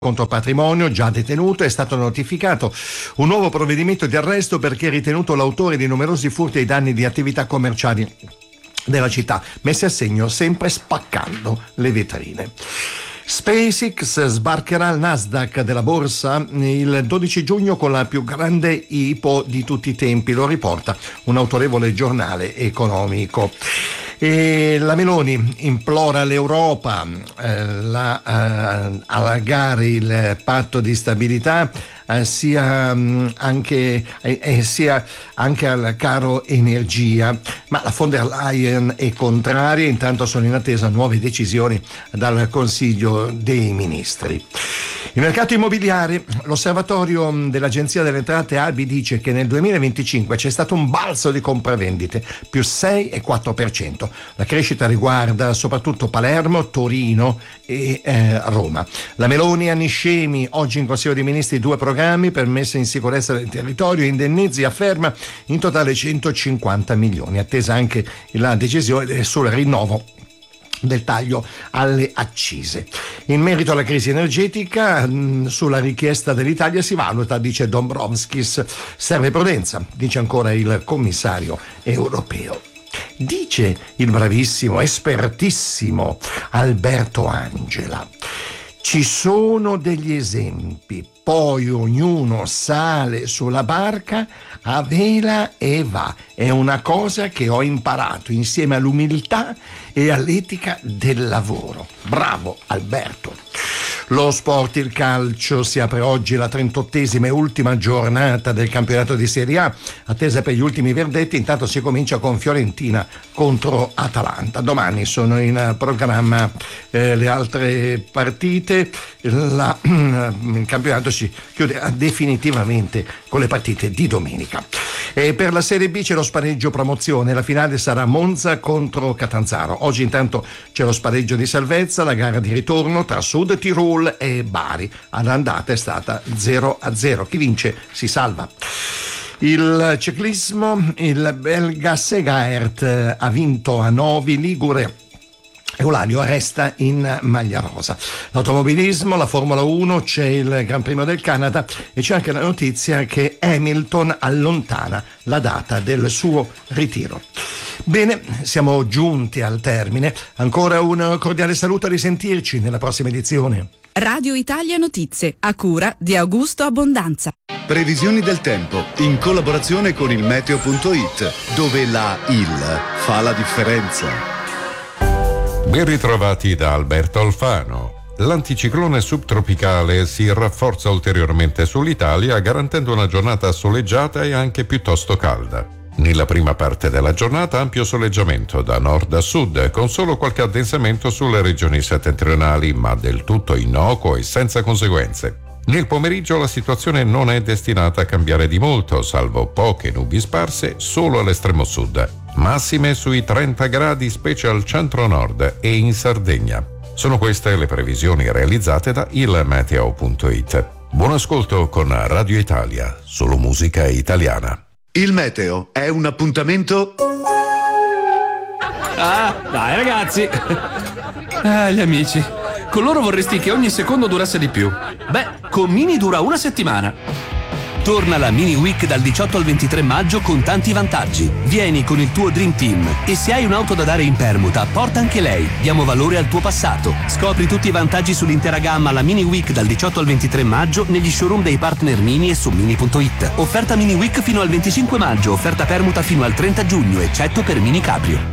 contro patrimonio, già detenuto. È stato notificato un nuovo provvedimento di arresto perché è ritenuto l'autore di numerosi furti ai danni di attività commerciali della città, messe a segno sempre spaccando le vetrine. SpaceX sbarcherà al Nasdaq della borsa il 12 giugno con la più grande IPO di tutti i tempi, lo riporta un autorevole giornale economico. E la Meloni implora l'Europa allargare il patto di stabilità sia anche al caro energia, ma la von der Leyen è contraria. Intanto sono in attesa nuove decisioni dal Consiglio dei Ministri. Il mercato immobiliare, l'osservatorio dell'Agenzia delle Entrate ABI dice che nel 2025 c'è stato un balzo di compravendite più 6,4%. La crescita riguarda soprattutto Palermo, Torino e Roma. La Meloni anniscemi oggi in Consiglio dei Ministri 2 programmi per messa in sicurezza del territorio e indennizi, afferma in totale 150 milioni. Attesa anche la decisione sul rinnovo del taglio alle accise. In merito alla crisi energetica, sulla richiesta dell'Italia si valuta, dice Dombrovskis, serve prudenza, dice ancora il commissario europeo. Dice il bravissimo, espertissimo Alberto Angela: ci sono degli esempi, poi ognuno sale sulla barca a vela e va. È una cosa che ho imparato insieme all'umiltà e all'etica del lavoro. Bravo Alberto. Lo sport, il calcio, si apre oggi la 38esima e ultima giornata del campionato di Serie A, attesa per gli ultimi verdetti. Intanto si comincia con Fiorentina contro Atalanta. Domani sono in programma le altre partite. Il campionato si chiuderà definitivamente con le partite di domenica. E per la Serie B c'è lo spareggio promozione, la finale sarà Monza contro Catanzaro. Oggi intanto c'è lo spareggio di salvezza, la gara di ritorno tra Sud Tirol e Bari. All'andata è stata 0-0, chi vince si salva. Il ciclismo, il belga Segaert ha vinto a Novi Ligure. Eulalio resta in maglia rosa. L'automobilismo, la Formula 1, c'è il Gran Premio del Canada e c'è anche la notizia che Hamilton allontana la data del suo ritiro. Bene, siamo giunti al termine. Ancora un cordiale saluto, a risentirci nella prossima edizione. Radio Italia Notizie, a cura di Augusto Abbondanza. Previsioni del tempo in collaborazione con il meteo.it, dove la IL fa la differenza. Ben ritrovati da Alberto Alfano. L'anticiclone subtropicale si rafforza ulteriormente sull'Italia, garantendo una giornata soleggiata e anche piuttosto calda. Nella prima parte della giornata ampio soleggiamento da nord a sud, con solo qualche addensamento sulle regioni settentrionali, ma del tutto innocuo e senza conseguenze. Nel pomeriggio la situazione non è destinata a cambiare di molto, salvo poche nubi sparse solo all'estremo sud. Massime sui 30 gradi, specie al centro-nord e in Sardegna. Sono queste le previsioni realizzate da ilmeteo.it. Buon ascolto con Radio Italia, solo musica italiana. Il meteo è un appuntamento? Ah, dai ragazzi! Gli amici. Con loro vorresti che ogni secondo durasse di più. Beh, con Mini dura una settimana. Torna la Mini Week dal 18 al 23 maggio con tanti vantaggi. Vieni con il tuo Dream Team e se hai un'auto da dare in permuta, porta anche lei. Diamo valore al tuo passato. Scopri tutti i vantaggi sull'intera gamma alla Mini Week dal 18 al 23 maggio negli showroom dei partner Mini e su Mini.it. Offerta Mini Week fino al 25 maggio, offerta permuta fino al 30 giugno, eccetto per Mini Caprio.